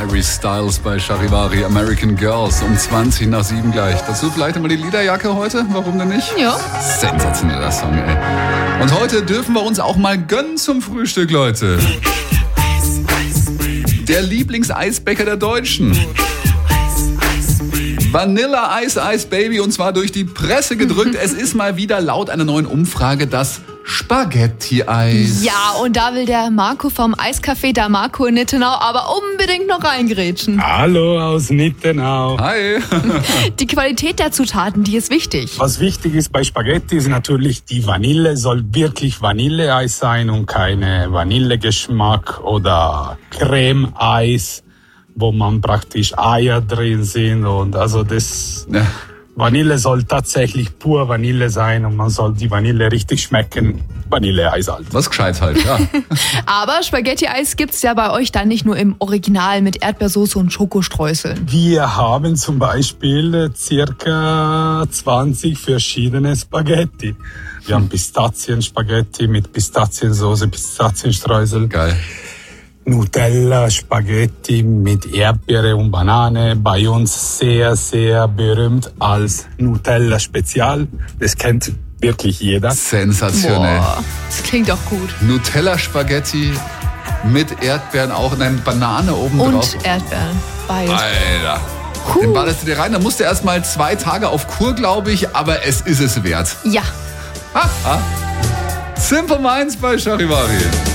Harry Styles bei Charivari, American Girls, um 20 nach 7 gleich. Dazu vielleicht mal die Liederjacke heute, warum denn nicht? Ja. Sensationeller Song, ey. Und heute dürfen wir uns auch mal gönnen zum Frühstück, Leute. Der Lieblingseisbäcker der Deutschen. Vanilla Ice Ice Baby, und zwar durch die Presse gedrückt. Es ist mal wieder laut einer neuen Umfrage das Spaghetti-Eis. Ja, und da will der Marco vom Eiscafé, der Marco in Nittenau, aber unbedingt noch reingrätschen. Hallo aus Nittenau. Hi. Die Qualität der Zutaten, die ist wichtig. Was wichtig ist bei Spaghetti ist natürlich, die Vanille soll wirklich Vanilleeis sein und keine Vanillegeschmack oder Creme-Eis, wo man praktisch Eier drin sind, und also das... Ja. Vanille soll tatsächlich pur Vanille sein und man soll die Vanille richtig schmecken. Vanilleeis halt. Was gescheit halt, ja. Aber Spaghetti-Eis gibt's ja bei euch dann nicht nur im Original mit Erdbeersoße und Schokostreuseln. Wir haben zum Beispiel circa 20 verschiedene Spaghetti. Wir haben Pistazien-Spaghetti mit Pistaziensoße, Pistazienstreusel. Geil. Nutella, Spaghetti mit Erdbeere und Banane. Bei uns sehr, sehr berühmt als Nutella Spezial. Das kennt wirklich jeder. Sensationell. Boah, das klingt doch gut. Nutella-Spaghetti mit Erdbeeren auch und eine Banane oben Und drauf. Erdbeeren. Beides. Alter. Den ballerst du dir rein. Da musst du erst mal 2 Tage auf Kur, glaube ich, aber es ist es wert. Ja. Simple Minds bei Charivari.